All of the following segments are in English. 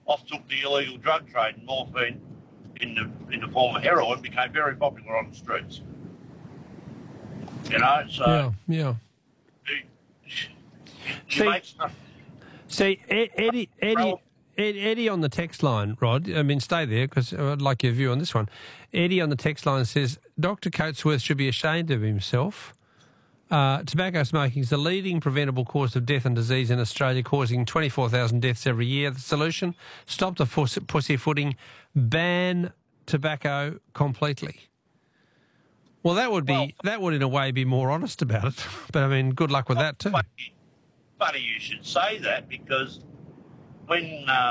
off-took the illegal drug trade, and morphine in the form of heroin became very popular on the streets. You know, so... Yeah. See, Eddie on the text line, Rod, I mean, stay there because I'd like your view on this one. Eddie on the text line says, Dr. Coatsworth should be ashamed of himself. Tobacco smoking is the leading preventable cause of death and disease in Australia, causing 24,000 deaths every year. The solution? Stop the pussyfooting, ban tobacco completely. Well, that would in a way be more honest about it. But, I mean, good luck with that too. Funny you should say that, because when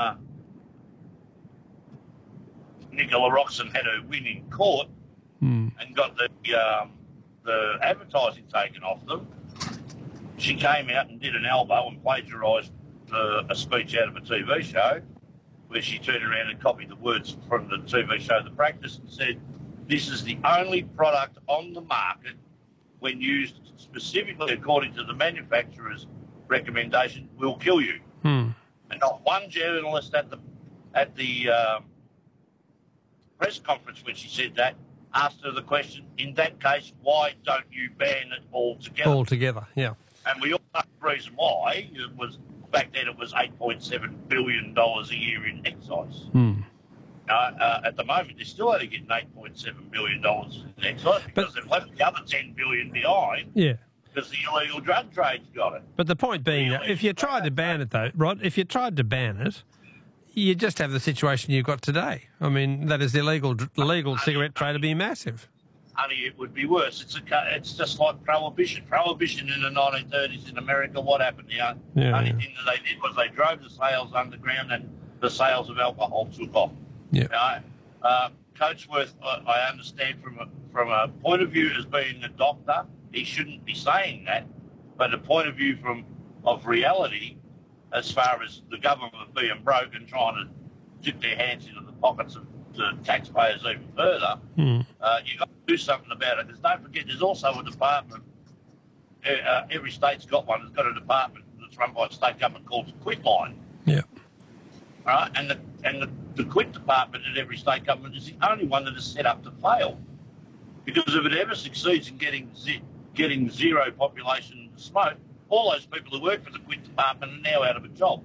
Nicola Roxon had her win in court and got the advertising taken off them, she came out and did an elbow and plagiarised a speech out of a TV show where she turned around and copied the words from the TV show The Practice and said, this is the only product on the market when used specifically according to the manufacturer's recommendation will kill you. And not one journalist at the press conference when she said that asked her the question, in that case, why don't you ban it altogether? Altogether, yeah. And we all know the reason why. It was, back then it was $8.7 billion a year in excise. At the moment, they're still only getting $8.7 billion in excise because they've left the other $10 billion behind. Yeah. Because the illegal drug trade's got it. But the point being, if you tried to ban it, though, Rod, if you tried to ban it, you just have the situation you've got today. I mean, that is the illegal cigarette trade to be massive. Only it would be worse. It's just like prohibition. Prohibition in the 1930s in America, what happened? The only thing that they did was they drove the sales underground and the sales of alcohol took off. Yeah. Coatsworth, I understand from a point of view as being a doctor, he shouldn't be saying that, but a point of view of reality, as far as the government being broke and trying to dip their hands into the pockets of the taxpayers even further, you've got to do something about it. Because don't forget, there's also a department, every state's got one, it's got a department that's run by a state government called the Quitline. Yeah. Right? And the quit department at every state government is the only one that is set up to fail. Because if it ever succeeds in getting zero population to smoke, all those people who work for the quit department are now out of a job.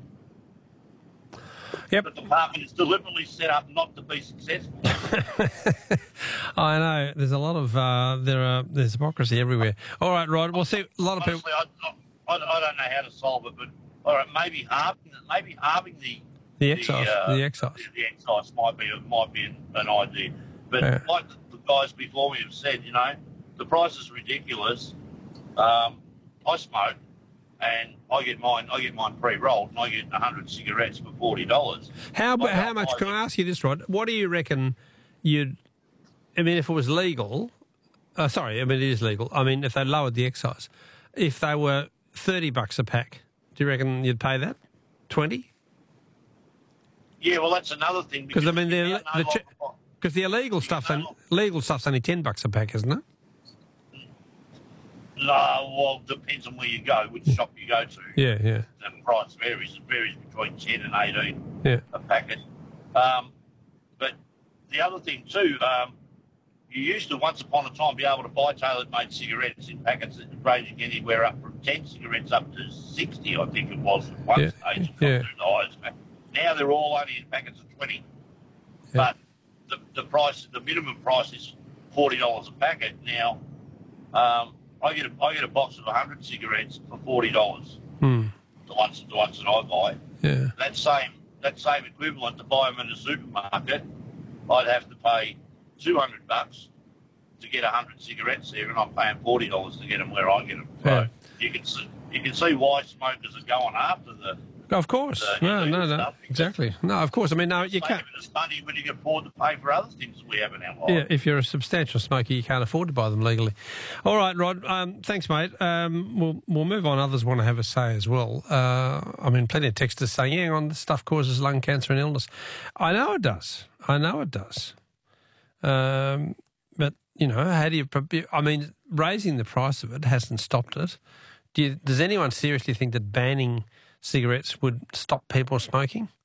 Yep. The department is deliberately set up not to be successful. I know. There's a lot of there's hypocrisy everywhere. All right, Rod. We'll see. A lot of people. I don't know how to solve it, but all right, maybe halving the excise. The excise might be an idea. But like the guys before me have said, the price is ridiculous. I smoke, and I get mine pre-rolled, and I get 100 cigarettes for $40. How much? Can I ask you this, Rod? What do you reckon you'd? I mean, if it was legal, it is legal. I mean, if they lowered the excise, if they were $30 a pack, do you reckon you'd pay that? 20? Yeah, well, that's another thing. Because I mean, because the illegal stuff's only $10 a pack, isn't it? No, well, it depends on where you go, which shop you go to. Yeah. The price varies. It varies between 10 and 18 a packet. But the other thing too, you used to once upon a time be able to buy tailor-made cigarettes in packets ranging anywhere up from 10 cigarettes up to 60, I think it was at one stage. Now they're all only in packets of 20. But the minimum price is $40 a packet. Now, I get a box of 100 cigarettes for $40. The ones that I buy. Yeah. That same equivalent to buy them in a supermarket, I'd have to pay $200 to get 100 cigarettes there, and I'm paying $40 to get them where I get them. So you can see why smokers are going after the. Of course. No, exactly. No, of course. I mean, no, you can't. It's money when you can afford to pay for other things that we have in our life. Yeah, if you're a substantial smoker, you can't afford to buy them legally. All right, Rod. Thanks, mate. We'll move on. Others want to have a say as well. I mean, plenty of texters saying, "Hang on, this stuff causes lung cancer and illness." I know it does. But how do you? I mean, raising the price of it hasn't stopped it. Does anyone seriously think that banning cigarettes would stop people smoking?